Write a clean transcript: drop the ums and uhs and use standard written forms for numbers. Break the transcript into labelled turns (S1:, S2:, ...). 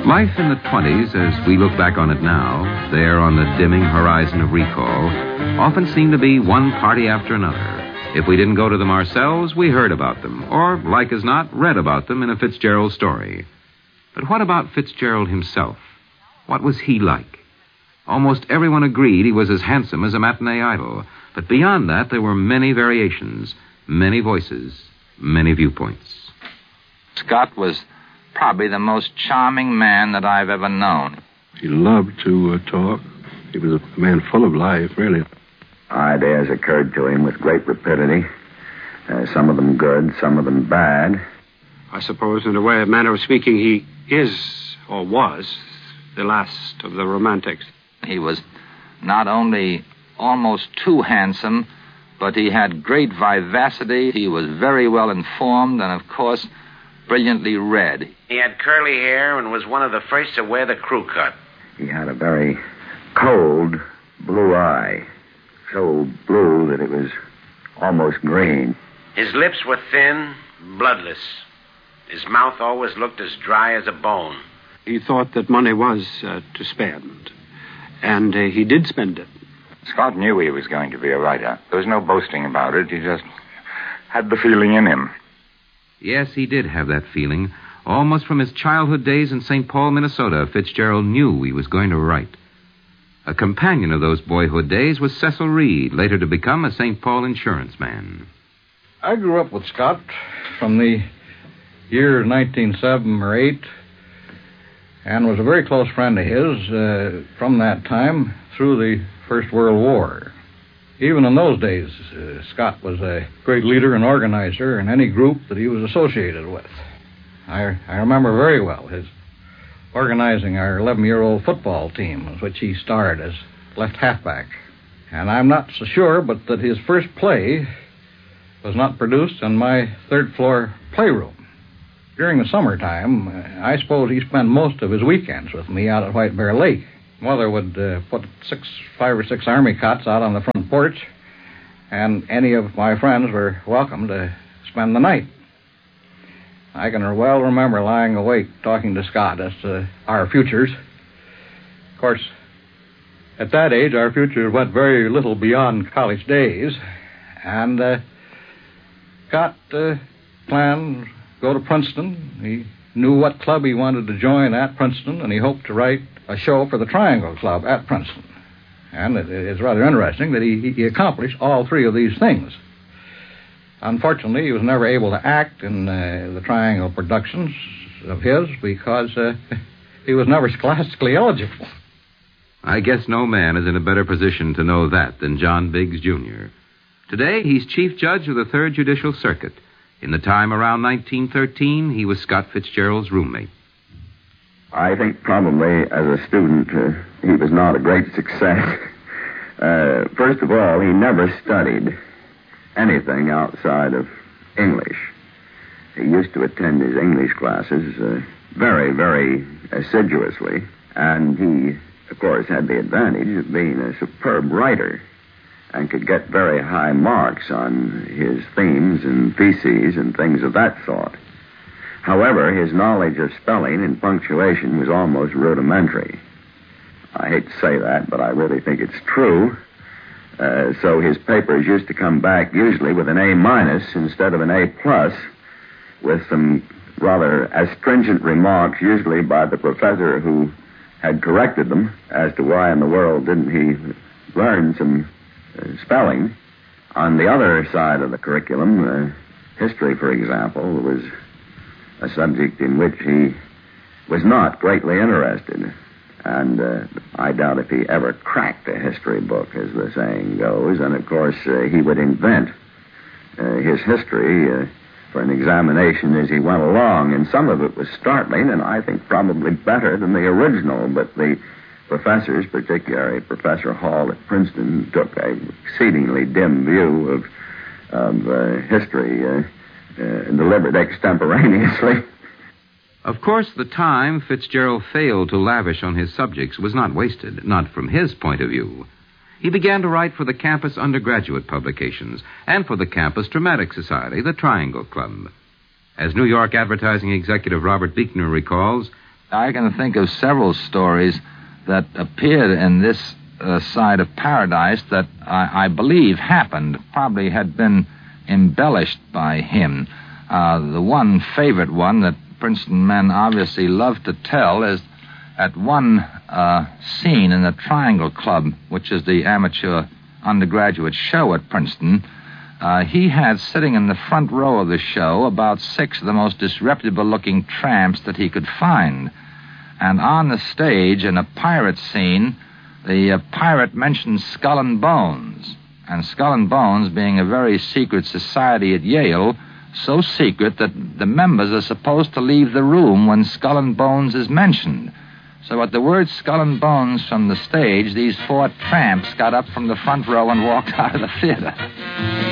S1: Life in the 20s, as we look back on it now, there on the dimming horizon of recall, often seemed to be one party after another. If we didn't go to them ourselves, we heard about them, or, like as not, read about them in a Fitzgerald story. But what about Fitzgerald himself? What was he like? Almost everyone agreed he was as handsome as a matinee idol. But beyond that, there were many variations, many voices, many viewpoints.
S2: Scott was probably the most charming man that I've ever known.
S3: He loved to talk. He was a man full of life, really.
S4: Ideas occurred to him with great rapidity. Some of them good, some of them bad.
S5: I suppose, in a manner of speaking, he is, or was, the last of the romantics.
S2: He was not only almost too handsome, but he had great vivacity. He was very well informed and, of course, brilliantly read.
S6: He had curly hair and was one of the first to wear the crew cut.
S4: He had a very cold blue eye, so blue that it was almost green.
S6: His lips were thin, bloodless. His mouth always looked as dry as a bone.
S5: He thought that money was to spend, and he did spend it.
S7: Scott knew he was going to be a writer. There was no boasting about it. He just had the feeling in him.
S1: Yes, he did have that feeling. Almost from his childhood days in St. Paul, Minnesota, Fitzgerald knew he was going to write. A companion of those boyhood days was Cecil Reed, later to become a St. Paul insurance man.
S8: I grew up with Scott from the year 1907 or 8, and was a very close friend of his from that time through the First World War. Even in those days, Scott was a great leader and organizer in any group that he was associated with. I remember very well his organizing our 11-year-old football team, which he starred as left halfback. And I'm not so sure, but that his first play was not produced in my third-floor playroom. During the summertime, I suppose he spent most of his weekends with me out at White Bear Lake. Mother would put 5 or 6 army cots out on the front porch, and any of my friends were welcome to spend the night. I can well remember lying awake talking to Scott as to our futures. Of course, at that age, our futures went very little beyond college days, and Scott planned to go to Princeton. He knew what club he wanted to join at Princeton, and he hoped to write a show for the Triangle Club at Princeton. And it's rather interesting that he accomplished all 3 of these things. Unfortunately, he was never able to act in the Triangle productions of his because he was never scholastically eligible.
S1: I guess no man is in a better position to know that than John Biggs, Jr. Today, he's Chief Judge of the 3rd Judicial Circuit. In the time around 1913, he was Scott Fitzgerald's roommate.
S4: I think probably as a student, he was not a great success. First of all, he never studied anything outside of English. He used to attend his English classes very, very assiduously, and he, of course, had the advantage of being a superb writer and could get very high marks on his themes and theses and things of that sort. However, his knowledge of spelling and punctuation was almost rudimentary. I hate to say that, but I really think it's true. So his papers used to come back usually with an A- instead of an A+, with some rather astringent remarks, usually by the professor who had corrected them as to why in the world didn't he learn some spelling. On the other side of the curriculum, history, for example, was a subject in which he was not greatly interested. And I doubt if he ever cracked a history book, as the saying goes. And, of course, he would invent his history for an examination as he went along. And some of it was startling, and I think probably better than the original. But the professors, particularly Professor Hall at Princeton, took an exceedingly dim view of history delivered extemporaneously.
S1: Of course, the time Fitzgerald failed to lavish on his subjects was not wasted, not from his point of view. He began to write for the campus undergraduate publications and for the campus dramatic society, the Triangle Club. As New York advertising executive Robert Buechner recalls,
S2: I can think of several stories that appeared in this side of Paradise that I believe happened, probably had been embellished by him. The one favorite one that Princeton men obviously love to tell is at one scene in the Triangle Club, which is the amateur undergraduate show at Princeton. He had sitting in the front row of the show about 6 of the most disreputable-looking tramps that he could find. And on the stage, in a pirate scene, the pirate mentioned Skull and Bones. And Skull and Bones being a very secret society at Yale, so secret that the members are supposed to leave the room when Skull and Bones is mentioned. So at the word Skull and Bones from the stage, these 4 tramps got up from the front row and walked out of the theater.